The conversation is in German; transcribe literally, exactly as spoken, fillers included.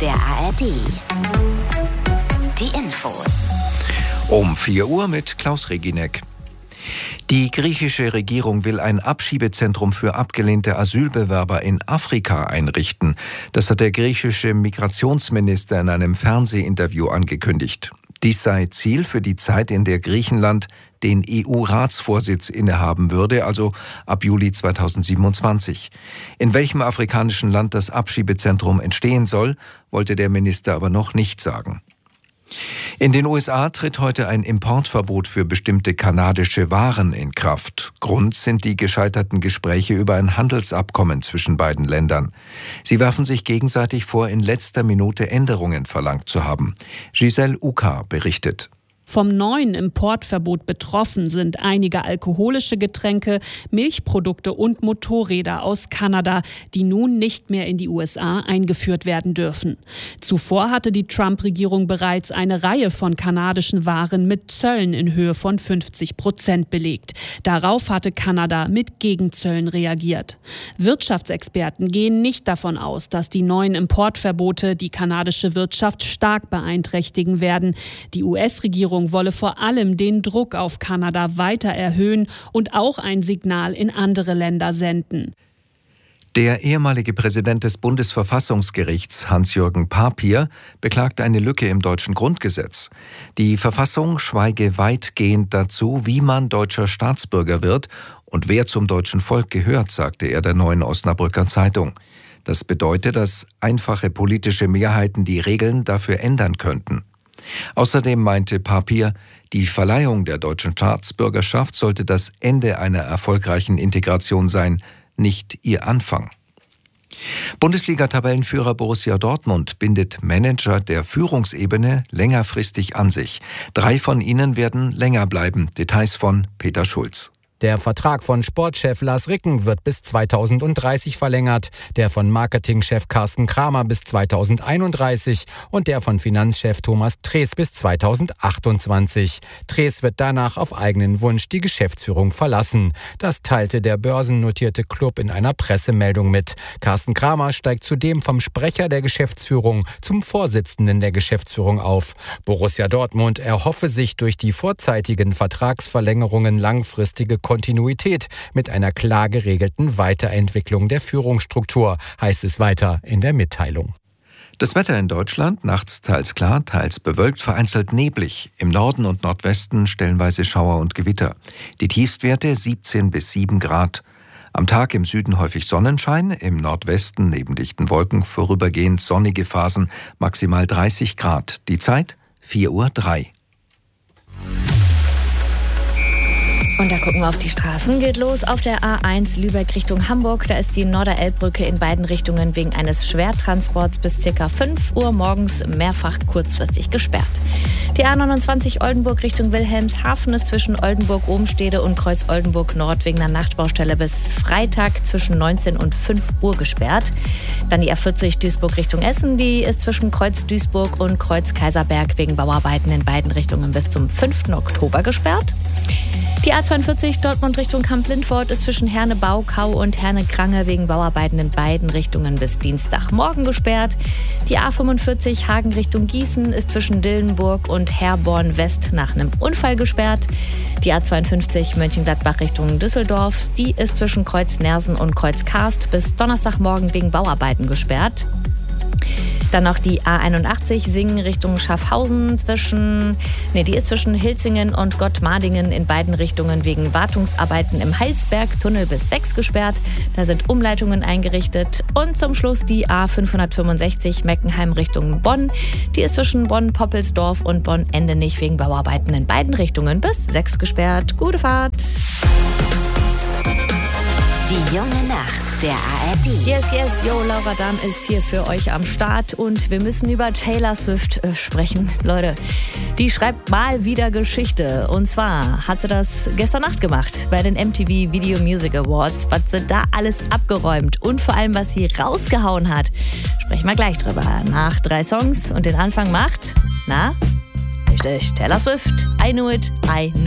der A R D. Die Infos. Um vier Uhr mit Klaus Reginek. Die griechische Regierung will ein Abschiebezentrum für abgelehnte Asylbewerber in Afrika einrichten. Das hat der griechische Migrationsminister in einem Fernsehinterview angekündigt. Dies sei Ziel für die Zeit, in der Griechenland den E U-Ratsvorsitz innehaben würde, also ab Juli zweitausendsiebenundzwanzig. In welchem afrikanischen Land das Abschiebezentrum entstehen soll, wollte der Minister aber noch nicht sagen. In den U S A tritt heute ein Importverbot für bestimmte kanadische Waren in Kraft. Grund sind die gescheiterten Gespräche über ein Handelsabkommen zwischen beiden Ländern. Sie werfen sich gegenseitig vor, in letzter Minute Änderungen verlangt zu haben. Giselle Uka berichtet. Vom neuen Importverbot betroffen sind einige alkoholische Getränke, Milchprodukte und Motorräder aus Kanada, die nun nicht mehr in die U S A eingeführt werden dürfen. Zuvor hatte die Trump-Regierung bereits eine Reihe von kanadischen Waren mit Zöllen in Höhe von fünfzig Prozent belegt. Darauf hatte Kanada mit Gegenzöllen reagiert. Wirtschaftsexperten gehen nicht davon aus, dass die neuen Importverbote die kanadische Wirtschaft stark beeinträchtigen werden. Die U S-Regierung wolle vor allem den Druck auf Kanada weiter erhöhen und auch ein Signal in andere Länder senden. Der ehemalige Präsident des Bundesverfassungsgerichts, Hans-Jürgen Papier, beklagt eine Lücke im deutschen Grundgesetz. Die Verfassung schweige weitgehend dazu, wie man deutscher Staatsbürger wird und wer zum deutschen Volk gehört, sagte er der Neuen Osnabrücker Zeitung. Das bedeute, dass einfache politische Mehrheiten die Regeln dafür ändern könnten. Außerdem meinte Papier, die Verleihung der deutschen Staatsbürgerschaft sollte das Ende einer erfolgreichen Integration sein, nicht ihr Anfang. Bundesliga-Tabellenführer Borussia Dortmund bindet Manager der Führungsebene längerfristig an sich. Drei von ihnen werden länger bleiben. Details von Peter Schulz. Der Vertrag von Sportchef Lars Ricken wird bis zweitausenddreißig verlängert, der von Marketingchef Carsten Kramer bis zweitausendeinunddreißig und der von Finanzchef Thomas Trees bis zweitausendachtundzwanzig. Trees wird danach auf eigenen Wunsch die Geschäftsführung verlassen. Das teilte der börsennotierte Club in einer Pressemeldung mit. Carsten Kramer steigt zudem vom Sprecher der Geschäftsführung zum Vorsitzenden der Geschäftsführung auf. Borussia Dortmund erhoffe sich durch die vorzeitigen Vertragsverlängerungen langfristige Kontinuität mit einer klar geregelten Weiterentwicklung der Führungsstruktur, heißt es weiter in der Mitteilung. Das Wetter in Deutschland, nachts teils klar, teils bewölkt, vereinzelt neblig. Im Norden und Nordwesten stellenweise Schauer und Gewitter. Die Tiefstwerte siebzehn bis sieben Grad. Am Tag im Süden häufig Sonnenschein, im Nordwesten neben dichten Wolken vorübergehend sonnige Phasen, maximal dreißig Grad. Die Zeit vier Uhr drei. Und da gucken wir auf die Straßen. Geht los auf der A eins Lübeck Richtung Hamburg. Da ist die Norderelbbrücke in beiden Richtungen wegen eines Schwertransports bis ca. fünf Uhr morgens mehrfach kurzfristig gesperrt. Die A neunundzwanzig Oldenburg Richtung Wilhelmshaven ist zwischen Oldenburg-Obenstede und Kreuz-Oldenburg-Nord wegen einer Nachtbaustelle bis Freitag zwischen neunzehn und fünf Uhr gesperrt. Dann die A vierzig Duisburg Richtung Essen. Die ist zwischen Kreuz-Duisburg und Kreuz-Kaiserberg wegen Bauarbeiten in beiden Richtungen bis zum fünften Oktober gesperrt. Die A zweiundvierzig Dortmund Richtung Kamp-Lindfort ist zwischen Herne-Baukau und Herne-Krange wegen Bauarbeiten in beiden Richtungen bis Dienstagmorgen gesperrt. Die A fünfundvierzig Hagen Richtung Gießen ist zwischen Dillenburg und Herborn West nach einem Unfall gesperrt. Die A zweiundfünfzig Mönchengladbach Richtung Düsseldorf, die ist zwischen Kreuz-Nersen und Kreuz-Karst bis Donnerstagmorgen wegen Bauarbeiten gesperrt. Dann noch die A einundachtzig Singen Richtung Schaffhausen zwischen, nee, die ist zwischen Hilzingen und Gottmardingen in beiden Richtungen wegen Wartungsarbeiten im Heilsberg-Tunnel bis sechs gesperrt. Da sind Umleitungen eingerichtet. Und zum Schluss die A fünfhundertfünfundsechzig Meckenheim Richtung Bonn. Die ist zwischen Bonn-Poppelsdorf und Bonn-Endenich wegen Bauarbeiten in beiden Richtungen bis sechs gesperrt. Gute Fahrt! Die junge Nacht der A R D. Yes, yes, yo, Laura Dahm ist hier für euch am Start und wir müssen über Taylor Swift äh, sprechen. Leute, die schreibt mal wieder Geschichte. Und zwar hat sie das gestern Nacht gemacht bei den M T V Video Music Awards. Was sie da alles abgeräumt und vor allem, was sie rausgehauen hat, sprechen wir gleich drüber. Nach drei Songs und den Anfang macht, na, richtig, Taylor Swift, I Knew It, I Knew